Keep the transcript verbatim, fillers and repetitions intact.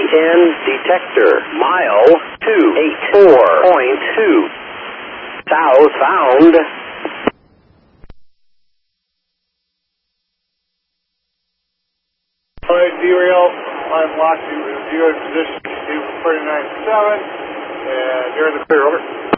ten detector, mile two eighty-four point two. Southbound. Alright, derail, I'm locked to zero position, two thirty-nine seven, and you're in the clear, over.